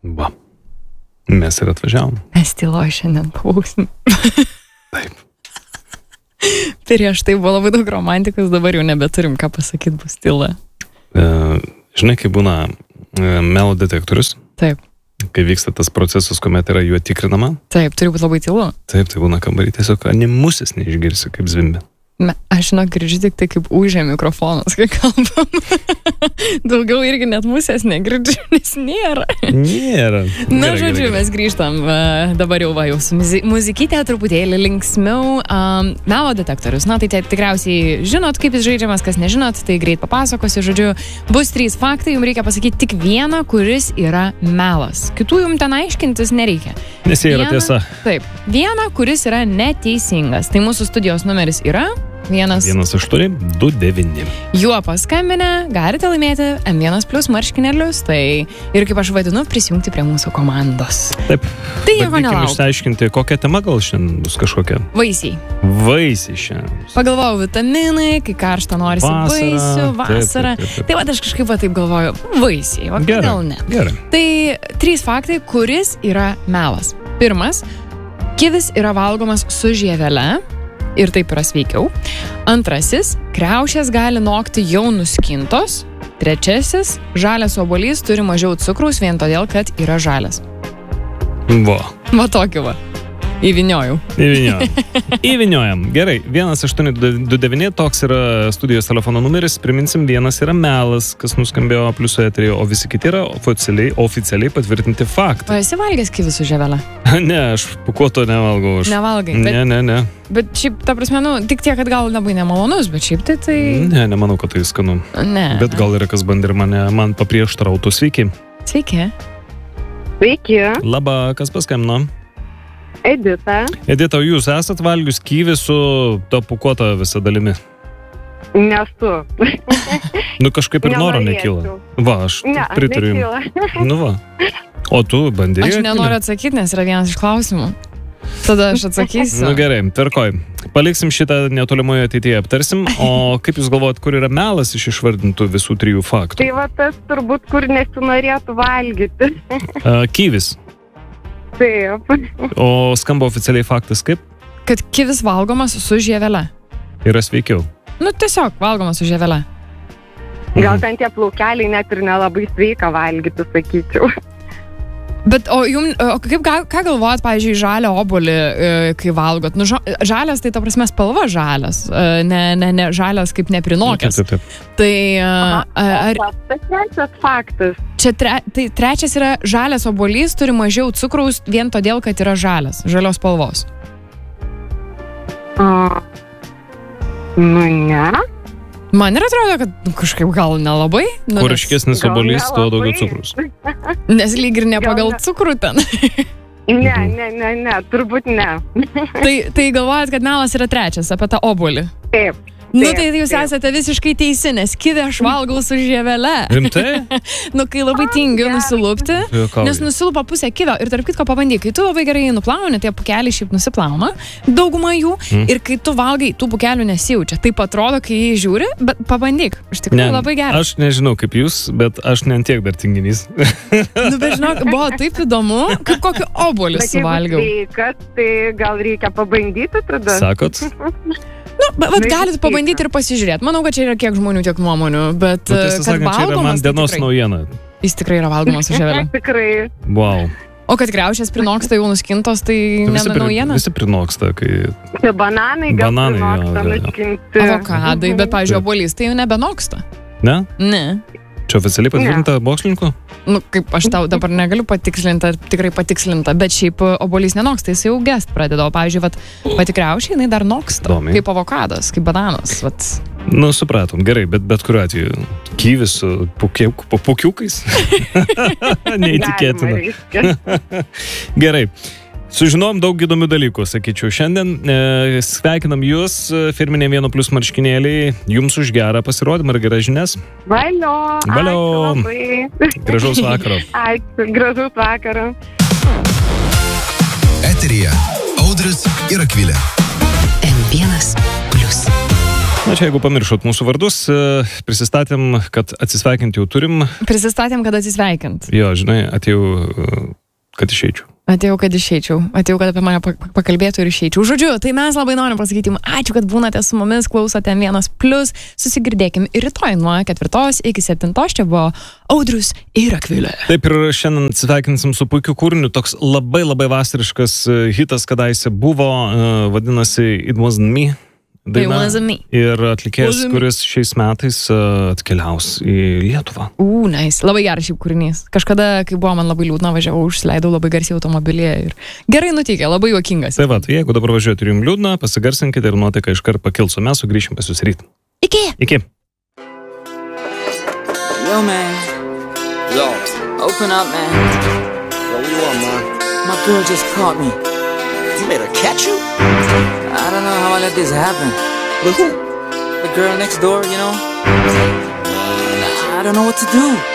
Va. Mes ir atvažiavom. Mes tyloj šiandien pabūsim. Taip. Prieš tai buvo labai daug romantikos, dabar jau nebeturim ką pasakyti, bus tyla. Žinai, kai būna melo detektorius. Taip. Kai vyksta tas procesas, kuomet yra juo tikrinama. Taip, turi būti labai tylu. Taip, tai būna kambarį. Tiesiog ani musės neišgirsi, kaip zvimbia. Aš girdžiu tik tai, kaip ūžia mikrofonas, kai kalbam. Daugiau irgi net musės negirdžiu, nes nėra. Nėra. Na, žodžiu, mes grįžtam. Dabar jau su muzikytė truputėlį linksmiau. Melo detektorius. Na, tai tikriausiai žinot, kaip jis žaidžiamas, kas nežinot, tai greit papasakosiu. Žodžiu, bus 3 faktai, jums reikia pasakyti tik vieną, kuris yra melas. Kitų jums ten aiškintis nereikia. Nes jie yra tiesa. Taip. Vieną, kuris yra neteisingas. Tai mūsų studijos numeris yra 1829. Juo paskambinę galite laimėti M1 Plus marškinėlius, tai ir kaip aš vadinu, prisijungti prie mūsų komandos. Taip. Tai nieko nelauk. Išsiaiškinti, kokia tema gal šiandien bus kažkokia. Vaisiai. Vaisiai šiandien. Pagalvojau, vitaminai, kai karšta norisi vaisių, vasara. Taip. Tai va, aš kažkaip taip galvoju, vaisiai, o kodėl ne? Gerai. Tai 3 faktai, kuris yra melas. Pirmas, kivis yra valgomas su žievele. Ir taip yra sveikiau. Antrasis, kriaušės gali nokti jau nuskintos. Trečiasis, žalias obuolys turi mažiau cukraus vien todėl, kad yra žalias. Va tokį va. Įvyniojau. Įvyniojam. Gerai, 1829, toks yra studijos telefono numeris. Priminsim, vienas yra melas, kas nuskambėjo pliuso eteryje, o visi kiti yra oficialiai patvirtinti faktai. O esi valgęs kivi su žievele? Ne, aš pukuoto nevalgau. Nevalgai? Ne. Bet šiaip, ta prasme, tik tiek, kad gal labai nemalonus, bet šiaip tai... Ne, nemanau, kad tai skanu. Ne. Bet gal yra kas bandė ir man paprieštarautų. Sveiki. Sveiki. Sveiki. Labą, kas paskambino? Edita, jūs esat valgius kivį su ta pukuota visa dalimi? Nesu. Kažkaip ir noro nekyla. Va, aš pritariu. Va. O tu bandėjai? Aš nenoriu atsakyti, nes yra vienas iš klausimų. Tada aš atsakysiu. Gerai, tvarkoj. Paliksim šitą netolimoje ateityje aptarsim. O kaip jūs galvojat, kur yra melas iš išvardintų visų 3 faktų? Tai va tas turbūt, kur nesinorėtų valgyti. Kivis. Taip. O skamba oficialiai faktas kaip? Kad kivis valgomas su žievele. Yra sveikiau. Tiesiog valgomas su žievele. Gal ten tie plaukeliai net ir nelabai sveika valgyti, sakyčiau. Bet ką galvojat, pavyzdžiui, žalią obuolį, kai valgot? Žalias, tai ta prasme spalva žalias, ne žalias kaip neprinokęs. Taip. Tai tas trečias faktas. Čia trečias yra žalias obuolys, turi mažiau cukraus vien todėl, kad yra žalios spalvos. Ne. Man ir atrodo, kad kažkaip gal nelabai. Kur ryškesnis obuolys, tuo daugiau cukrus. Nes lyg ir ne pagal cukrų ten. Ne, turbūt ne. Tai galvojat, kad melas yra trečias apie tą obuolį? Taip. Tai jūs esate visiškai teisi, nes kivį aš valgau su žievele. Rimtai? Kai labai tingiu nusilupti, nes nusilupa pusę kivio. Ir tarp kitko pabandyk, kai tu labai gerai nuplauni, tie pukeliai šiaip nusiplauna, dauguma jų, ir kai tu valgai, tų pukelių nesijaučia. Taip atrodo, kai jį žiūri, bet pabandyk. Iš tikrųjų labai gerai. Aš nežinau kaip jūs, bet aš ne tiek dar tinginys. Bet žinok, buvo taip įdomu, kaip kokį obuolį suvalgiau. Bet jeigu sveikas, tai gal reikia pabandyti tada. Sakot? Galit pabandyti ir pasižiūrėti. Manau, kad čia yra kiek žmonių, tiek nuomonių, bet kad valgomas, čia yra man dienos naujiena. Jis tikrai yra valgomas su žievele. Tikrai. Wow. O kad kriaušės prinoksta jau nuskintos, tai nebe naujiena? Visi prinoksta, kai... Bananai gal prinoksta nuskinti. Avokadai, bet, pavyzdžiui, obuolys, tai jau nebenoksta. Ne? Ne. Čia oficialiai patvirtinta mokslininkų? Kaip aš tau dabar negaliu patikslinti, tikrai patikslinta, bet šiaip obuolys nenoksta, jis jau gest pradeda. O, pavyzdžiui, pati kriaušė, jinai dar noksta. Kaip avokadas, kaip bananas. Supratom, gerai, bet kuriuo atveju kivis su pukiukais? Neįtikėtina. Gerai. Sužinom daug įdomių dalykų, sakyčiau. Šiandien sveikinam jūs, firminiai 1 Plus marškinėliai, jums už gerą pasirodymą ir geras žinias. Valio. Ačiū labai. Gražaus vakaro. Ačiū, gražaus vakaro. Eteryje Audrius ir Akvilė. M1 Plus. Na čia, jeigu pamiršot mūsų vardus, prisistatėm, kad atsisveikinti jau turim. Prisistatėm, kad atsisveikint. Jo, žinai, atėjau, kad išeičiau. Atėjau, kad išeičiau. Atėjau, kad apie mane pakalbėtų ir išeičiau. Žodžiu, tai mes labai norim pasakyti jums ačiū, kad būnate su mumis, klausote 1+. Susigirdėkim ir rytoj nuo 4 iki 7. Čia buvo Audrius ir Akvilė. Taip, ir šiandien atsisveikinsim su puikiu kūriniu. Toks labai vasariškas hitas kadaise buvo, vadinasi It Wasn't Me. Daina. Ir atlikėjas, kuris šiais metais atkeliaus į Lietuvą. Nice. Labai geras šiaip kūrinys. Kažkada, kai buvo man labai liūdna, važiavau, užsileidau labai garsiai automobilyje ir gerai nutikė, labai juokingas. Tai va, jeigu dabar važiuojate ir jums liūdna, pasigarsinkite ir nuotaika iškart pakils, o mes sugrįšim pas jūs ryt. Iki. Yo, man. Yo. Open up, man. Yo, what you want, man? My girl just caught me. You made her catch you? I don't know how I let this happen. With who? The girl next door, you know? I don't know what to do.